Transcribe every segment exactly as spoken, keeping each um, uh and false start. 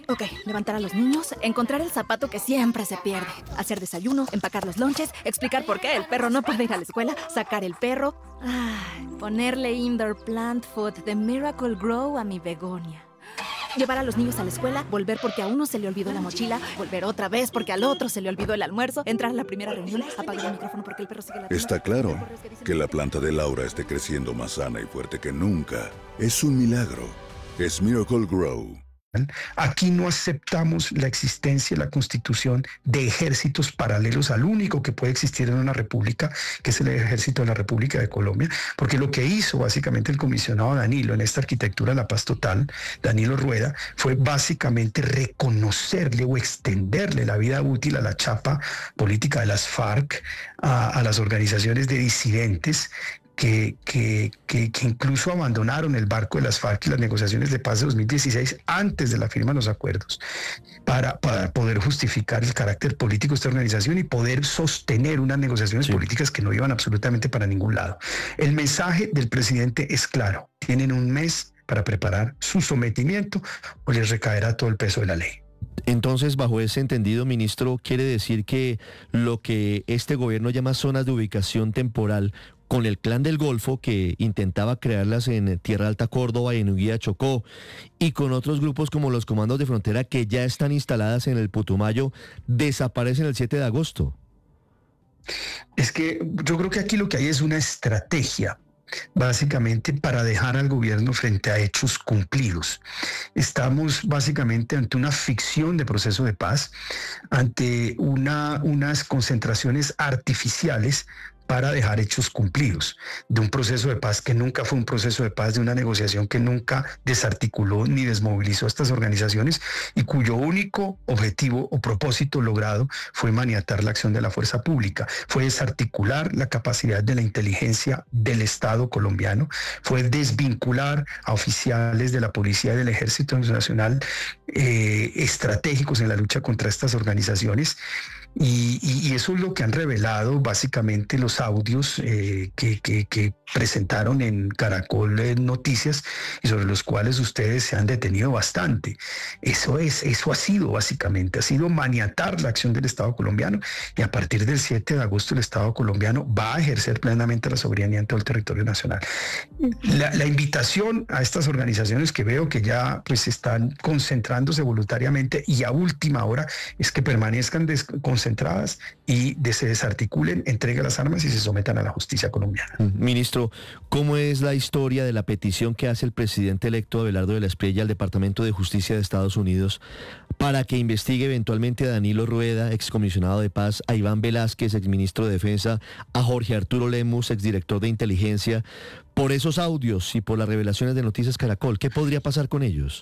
Ok, levantar a los niños, encontrar el zapato que siempre se pierde, hacer desayuno, empacar los lonches, explicar por qué el perro no puede ir a la escuela, sacar el perro, ay, ponerle indoor plant food de Miracle Grow a mi begonia. Llevar a los niños a la escuela, volver porque a uno se le olvidó la mochila, volver otra vez porque al otro se le olvidó el almuerzo, entrar a la primera reunión, apagar el micrófono porque el perro sigue ladrando. Está claro que la planta de Laura esté creciendo más sana y fuerte que nunca. Es un milagro. Es Miracle Grow. Aquí no aceptamos la existencia y la constitución de ejércitos paralelos al único que puede existir en una república, que es el ejército de la República de Colombia, porque lo que hizo básicamente el comisionado Danilo en esta arquitectura de la paz total, Danilo Rueda, fue básicamente reconocerle o extenderle la vida útil a la chapa política de las FARC, a, a las organizaciones de disidentes, Que, que, que, que incluso abandonaron el barco de las FARC y las negociaciones de paz de dos mil dieciséis antes de la firma de los acuerdos para, para poder justificar el carácter político de esta organización y poder sostener unas negociaciones sí. políticas que no iban absolutamente para ningún lado. El mensaje del presidente es claro: tienen un mes para preparar su sometimiento o les recaerá todo el peso de la ley. Entonces, bajo ese entendido, ministro, quiere decir que lo que este gobierno llama zonas de ubicación temporal, con el Clan del Golfo, que intentaba crearlas en Tierra Alta, Córdoba y en Uguía, Chocó, y con otros grupos como los comandos de frontera que ya están instaladas en el Putumayo, desaparecen el siete de agosto. Es que yo creo que aquí lo que hay es una estrategia, básicamente para dejar al gobierno frente a hechos cumplidos. Estamos básicamente ante una ficción de proceso de paz, ante una, unas concentraciones artificiales para dejar hechos cumplidos, de un proceso de paz que nunca fue un proceso de paz, de una negociación que nunca desarticuló ni desmovilizó a estas organizaciones y cuyo único objetivo o propósito logrado fue maniatar la acción de la fuerza pública, fue desarticular la capacidad de la inteligencia del Estado colombiano, fue desvincular a oficiales de la policía y del Ejército Nacional eh, estratégicos en la lucha contra estas organizaciones. Y, y, y eso es lo que han revelado básicamente los audios eh, que, que, que presentaron en Caracol en Noticias y sobre los cuales ustedes se han detenido bastante. Eso es, eso ha sido básicamente, ha sido maniatar la acción del Estado colombiano, y a partir del siete de agosto el Estado colombiano va a ejercer plenamente la soberanía en todo el territorio nacional. La, la invitación a estas organizaciones que veo que ya pues están concentrándose voluntariamente y a última hora es que permanezcan des- concentradas y de se desarticulen, entreguen las armas y se sometan a la justicia colombiana. Ministro, ¿cómo es la historia de la petición que hace el presidente electo Abelardo de la Espriella al Departamento de Justicia de Estados Unidos para que investigue eventualmente a Danilo Rueda, excomisionado de paz, a Iván Velázquez, exministro de Defensa, a Jorge Arturo Lemus, exdirector de Inteligencia, por esos audios y por las revelaciones de Noticias Caracol? ¿Qué podría pasar con ellos?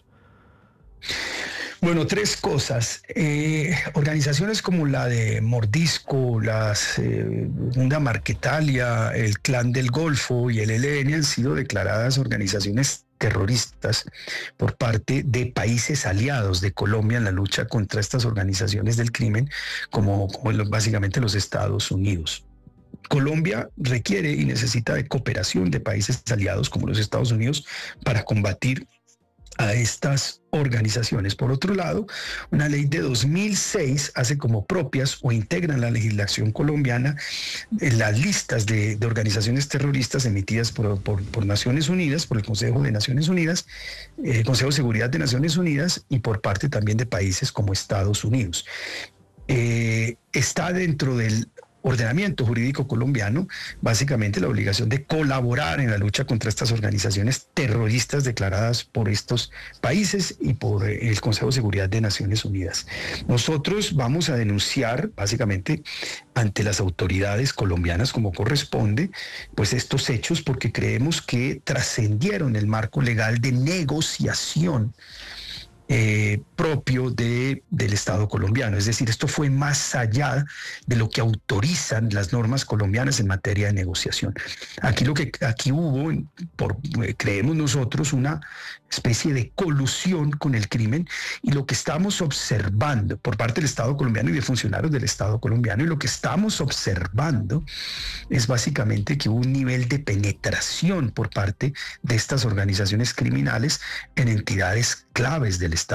Bueno, tres cosas. Eh, organizaciones como la de Mordisco, las eh, Funda Marquetalia, el Clan del Golfo y el E L N han sido declaradas organizaciones terroristas por parte de países aliados de Colombia en la lucha contra estas organizaciones del crimen, como, como los, básicamente los Estados Unidos. Colombia requiere y necesita de cooperación de países aliados como los Estados Unidos para combatir a estas organizaciones. Por otro lado, una ley de dos mil seis hace como propias o integra en la legislación colombiana en las listas de, de organizaciones terroristas emitidas por, por, por Naciones Unidas, por el Consejo de Naciones Unidas, el Consejo de Seguridad de Naciones Unidas y por parte también de países como Estados Unidos. Eh, está dentro del ordenamiento jurídico colombiano, básicamente la obligación de colaborar en la lucha contra estas organizaciones terroristas declaradas por estos países y por el Consejo de Seguridad de Naciones Unidas. Nosotros vamos a denunciar básicamente ante las autoridades colombianas como corresponde, pues estos hechos, porque creemos que trascendieron el marco legal de negociación Eh, propio de, del Estado colombiano. Es decir, esto fue más allá de lo que autorizan las normas colombianas en materia de negociación. Aquí lo que aquí hubo, por, creemos nosotros, una especie de colusión con el crimen, y lo que estamos observando por parte del Estado colombiano y de funcionarios del Estado colombiano, y lo que estamos observando es básicamente que hubo un nivel de penetración por parte de estas organizaciones criminales en entidades claves del Estado.